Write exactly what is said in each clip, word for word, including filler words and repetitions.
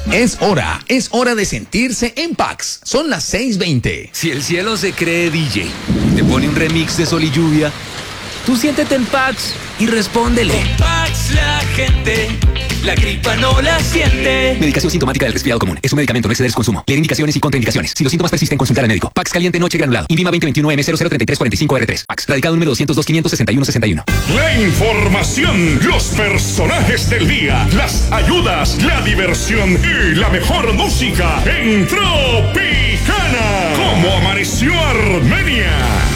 Es hora, es hora de sentirse en Pax. Son las seis veinte. Si el cielo se cree D J, te pone un remix de Sol y Lluvia, tú siéntete en Pax y respóndele. Con Pax la gente, la gripa no la siente. Medicación sintomática del resfriado común. Es un medicamento, no exceder su consumo. Leer indicaciones y contraindicaciones. Si los síntomas persisten, consultar al médico. Pax caliente noche granulado. INVIMA veinte veintiuno M cero cero tres tres cuatro cinco R tres. Pax. Radicado número doscientos dos, quinientos sesenta y uno, sesenta y uno. La información, los personajes del día, las ayudas, la diversión y la mejor música en Tropicana. ¿Cómo amaneció Armenia?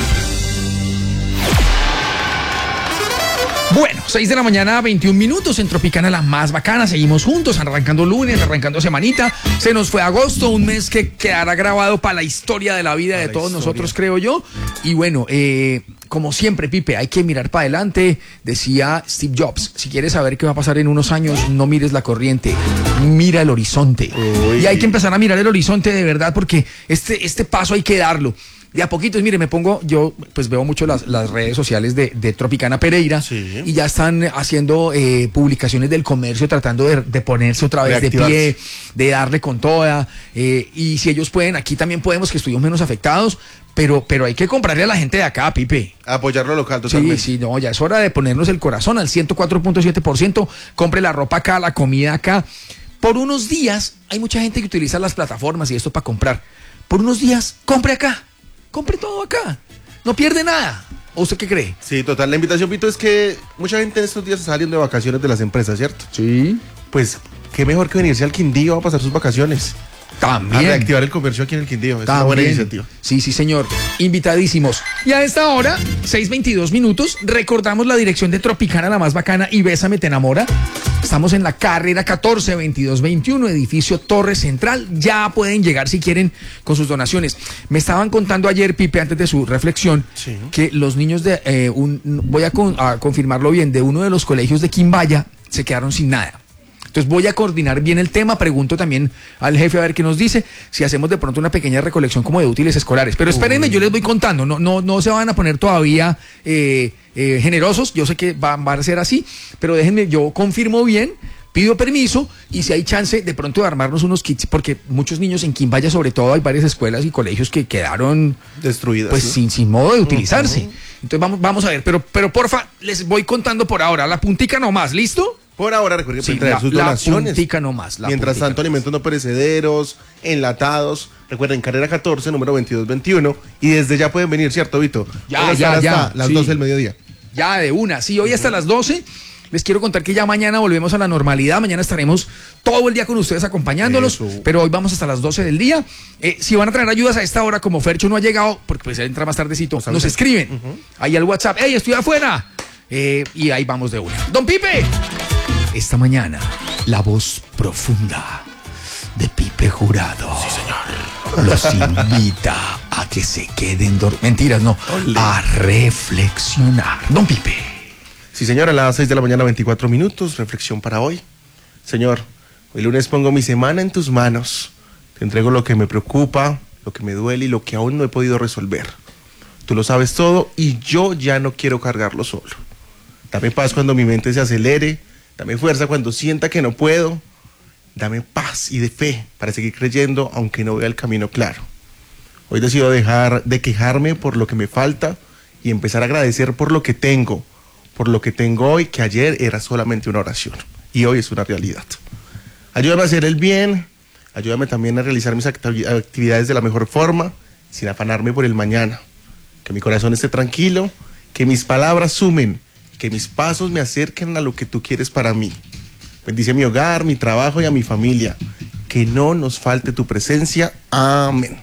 Bueno, seis de la mañana, veintiún minutos en Tropicana, la más bacana. Seguimos juntos, arrancando lunes, arrancando semanita. Se nos fue agosto, un mes que quedará grabado para la historia de la vida de todos nosotros, creo yo. Y bueno, eh, como siempre, Pipe, hay que mirar para adelante. Decía Steve Jobs, si quieres saber qué va a pasar en unos años, no mires la corriente, mira el horizonte. Uy. Y hay que empezar a mirar el horizonte de verdad, porque este, este paso hay que darlo. De a poquitos, mire, me pongo, yo pues veo mucho las, las redes sociales de, de Tropicana Pereira, sí, y ya están haciendo eh, publicaciones del comercio, tratando de, de ponerse otra vez de pie, de darle con toda, eh, y si ellos pueden, aquí también podemos, que estuvimos menos afectados, pero, pero hay que comprarle a la gente de acá, Pipe. Apoyar lo local totalmente. Sí, sí, no, ya es hora de ponernos el corazón al ciento cuatro punto siete por ciento, compre la ropa acá, la comida acá. Por unos días, hay mucha gente que utiliza las plataformas y esto para comprar. Por unos días, compre acá. Compre todo acá, no pierde nada. ¿O usted qué cree? Sí, total. La invitación, Pito, es que mucha gente en estos días está saliendo de vacaciones de las empresas, ¿cierto? Sí. Pues, qué mejor que venirse al Quindío a pasar sus vacaciones. También. A reactivar el comercio aquí en el Quindío. Es También. una buena iniciativa. Sí, sí, señor. Invitadísimos. Y a esta hora, seis veintidós minutos, recordamos la dirección de Tropicana, la más bacana, y Bésame te enamora. Estamos en la carrera catorce veintidós veintiuno, edificio Torre Central. Ya pueden llegar si quieren con sus donaciones. Me estaban contando ayer, Pipe, antes de su reflexión, sí, que los niños de, eh, un, voy a, con, a confirmarlo bien, de uno de los colegios de Quimbaya se quedaron sin nada. Entonces voy a coordinar bien el tema, pregunto también al jefe a ver qué nos dice, si hacemos de pronto una pequeña recolección como de útiles escolares. Pero espérenme, yo les voy contando, no, no, no se van a poner todavía eh, eh, generosos, yo sé que va, va a ser así, pero déjenme, yo confirmo bien, pido permiso y si hay chance de pronto de armarnos unos kits, porque muchos niños en Quimbaya sobre todo hay varias escuelas y colegios que quedaron destruidas, pues ¿sí? sin, sin modo de utilizarse. Uh-huh. Entonces vamos, vamos a ver, pero, pero porfa, les voy contando por ahora, la puntica nomás, ¿listo? Por ahora, recuerden que sí, pueden traer la, sus la donaciones. Puntica nomás, la Mientras puntica tanto, nomás. Alimentos no perecederos, enlatados. Recuerden, carrera catorce, número veintidós veintiuno. Y desde ya pueden venir, ¿cierto, Vito? Ya, ya, ya. Hasta las sí. doce del mediodía. Ya, de una. Sí, hoy hasta las doce. Les quiero contar que ya mañana volvemos a la normalidad. Mañana estaremos todo el día con ustedes acompañándolos. Eso. Pero hoy vamos hasta las doce del día. Eh, si van a traer ayudas a esta hora, como Fercho no ha llegado, porque pues entra más tardecito, nos, nos escriben. Uh-huh. Ahí al WhatsApp. ¡Ey, estoy afuera! Eh, y ahí vamos de una. ¡Don Pipe! Esta mañana, la voz profunda de Pipe Jurado. Sí, señor. Los invita a que se queden dormidos. Mentiras, no. Olé. A reflexionar. Don Pipe. Sí, señor, a las seis de la mañana, veinticuatro minutos. Reflexión para hoy. Señor, hoy lunes pongo mi semana en tus manos. Te entrego lo que me preocupa, lo que me duele y lo que aún no he podido resolver. Tú lo sabes todo y yo ya no quiero cargarlo solo. Dame paz cuando mi mente se acelere. Dame fuerza cuando sienta que no puedo. Dame paz y de fe para seguir creyendo aunque no vea el camino claro. Hoy decido dejar de quejarme por lo que me falta y empezar a agradecer por lo que tengo. Por lo que tengo hoy, que ayer era solamente una oración y hoy es una realidad. Ayúdame a hacer el bien. Ayúdame también a realizar mis actividades de la mejor forma, sin afanarme por el mañana. Que mi corazón esté tranquilo, que mis palabras sumen, que mis pasos me acerquen a lo que tú quieres para mí. Bendice mi hogar, mi trabajo y a mi familia. Que no nos falte tu presencia. Amén.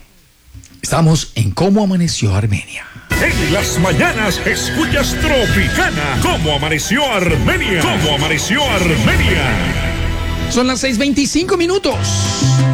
Estamos en Cómo Amaneció Armenia. En las mañanas escuchas Tropicana. ¿Cómo amaneció Armenia? ¿Cómo amaneció Armenia? Son las seis veinticinco minutos.